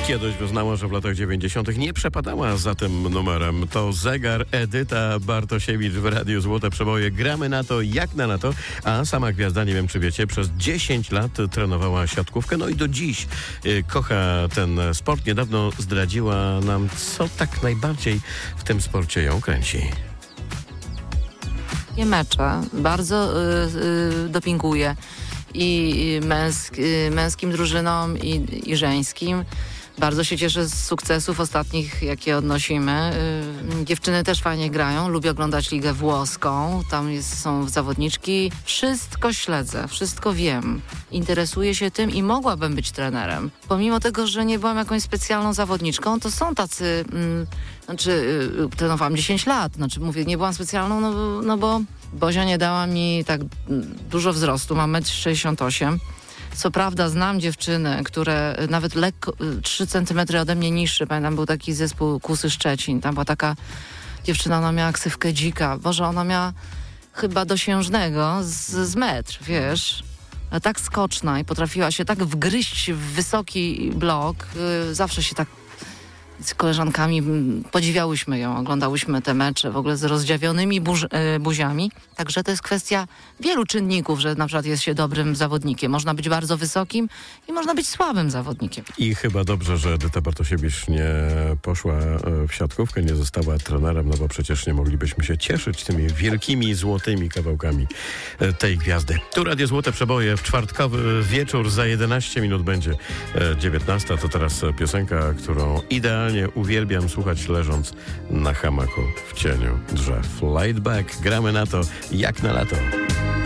Kiedyś wyznała, że w latach 90. nie przepadała za tym numerem. To zegar Edyta Bartosiewicz w Radiu Złote Przeboje. Gramy na to jak na to, a sama gwiazda, nie wiem czy wiecie, przez 10 lat trenowała siatkówkę, no i do dziś kocha ten sport. Niedawno zdradziła nam, co tak najbardziej w tym sporcie ją kręci. Mecze bardzo dopinguje i męskim drużynom i żeńskim. Bardzo się cieszę z sukcesów ostatnich, jakie odnosimy. Dziewczyny też fajnie grają, lubię oglądać ligę włoską, tam są zawodniczki. Wszystko śledzę, wszystko wiem. Interesuję się tym i mogłabym być trenerem. Pomimo tego, że nie byłam jakąś specjalną zawodniczką, to są tacy... trenowałam 10 lat, mówię, nie byłam specjalną, no bo Bozia nie dała mi tak dużo wzrostu, mam 1,68 m. Co prawda znam dziewczyny, które nawet lekko 3 cm ode mnie niższe. Pamiętam, był taki zespół Kusy Szczecin. Tam była taka dziewczyna, ona miała ksywkę dzika. Boże, ona miała chyba dosiężnego z metr, wiesz. Tak skoczna i potrafiła się tak wgryźć w wysoki blok. Zawsze się tak z koleżankami podziwiałyśmy ją, oglądałyśmy te mecze w ogóle z rozdziawionymi buziami. Także to jest kwestia wielu czynników, że na przykład jest się dobrym zawodnikiem. Można być bardzo wysokim i można być słabym zawodnikiem. I chyba dobrze, że Edyta Bartosiewicz nie poszła w siatkówkę, nie została trenerem, no bo przecież nie moglibyśmy się cieszyć tymi wielkimi, złotymi kawałkami tej gwiazdy. Tu Radio Złote Przeboje w czwartkowy wieczór, za 11 minut będzie 19. To teraz piosenka, którą idealnie uwielbiam słuchać leżąc na hamaku w cieniu drzew. Laid Back, gramy na to jak na lato.